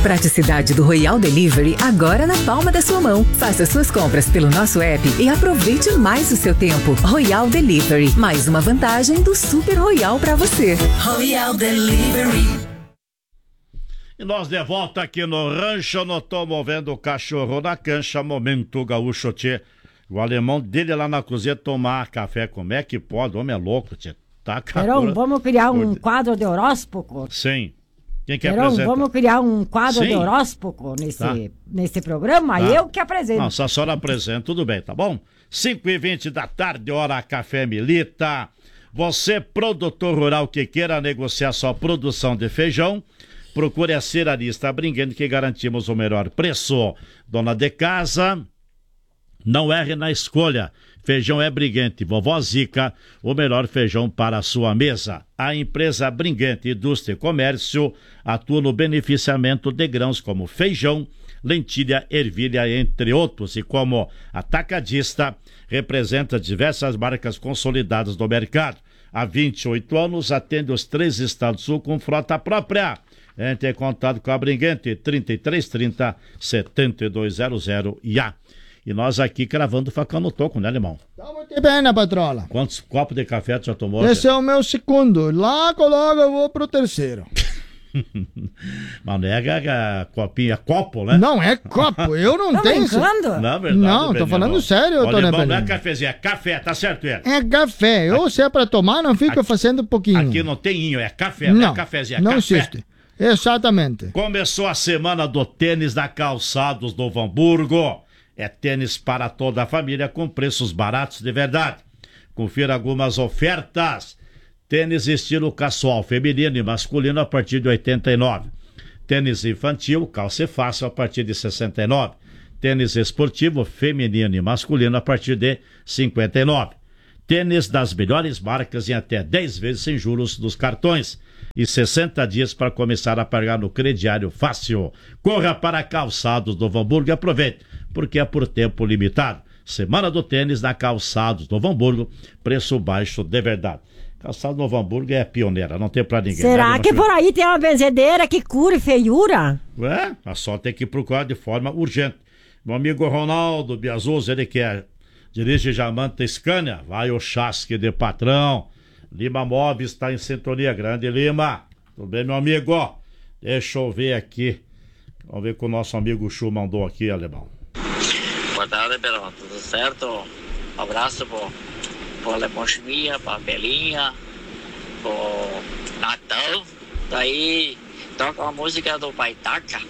praticidade do Royal Delivery agora na palma da sua mão. Faça suas compras pelo nosso app e aproveite mais o seu tempo. Royal Delivery, mais uma vantagem do Super Royal para você. Royal Delivery. E nós de volta aqui no rancho, não tô movendo o cachorro na cancha, momento gaúcho, tchê. O alemão dele lá na cozinha tomar café, como é que pode? O homem é louco, tchê. Tá, Perão, vamos criar um quadro de horóscopo? Sim. Quem quer Perão, apresentar? vamos criar um quadro Sim. de horóscopo nesse programa? Tá. Eu que apresento. Não, só a senhora apresenta, tudo bem, tá bom? 5h20 da tarde, hora Café Milita. Você, produtor rural que queira negociar sua produção de feijão, procure a Cearista Bringuente que garantimos o melhor preço. Dona de casa, não erre na escolha. Feijão é Bringuente, Vovó Zica, o melhor feijão para a sua mesa. A empresa Bringuente Indústria e Comércio atua no beneficiamento de grãos como feijão, lentilha, ervilha, entre outros. E como atacadista, representa diversas marcas consolidadas do mercado. Há 28 anos, atende os 3 estados do sul com frota própria. Entre em contato com a Bringuente, 3330 7200 IA. E nós aqui cravando o facão no toco, né, alemão? Tá muito bem, né, patrola? Quantos copos de café tu já tomou? Esse é o meu segundo. Logo eu vou pro terceiro. Mas não é copinho, é copo, né? Não é copo, eu não tenho esse... Não, verdade. Não, tô falando sério, Tony Alemão, não é Belino. cafezinho, é café, tá certo, é? É café. Eu, se é pra tomar, não fica fazendo pouquinho. Aqui não tem inho, é café, não é cafezinho, é não café. existe. Exatamente. Começou a semana do tênis da Calçados Novo Hamburgo. É tênis para toda a família com preços baratos de verdade. Confira algumas ofertas. Tênis estilo casual, feminino e masculino a partir de 89. Tênis infantil, calça fácil a partir de 69. Tênis esportivo, feminino e masculino a partir de 59. Tênis das melhores marcas em até 10 vezes sem juros dos cartões. E 60 dias para começar a pagar no crediário fácil. Corra para Calçados Novo Hamburgo e aproveite, porque é por tempo limitado. Semana do tênis na Calçados Novo Hamburgo, preço baixo de verdade. Calçados Novo Hamburgo é pioneira, não tem pra ninguém. Será né, que por aí tem uma benzedeira que cure feiura? A só tem que procurar de forma urgente. Meu amigo Ronaldo Biazuz, ele que dirige Jamanta Scania, vai o chasque de patrão. Lima Móveis está em sintonia. Grande Lima, tudo bem, meu amigo? Deixa eu ver aqui. Vamos ver o que o nosso amigo Chu mandou aqui, alemão. Boa tarde, Perão. Tudo certo? Um abraço pro Alemão Schmia, pra Belinha, pro Natal. Daí toca uma música do Baitaca.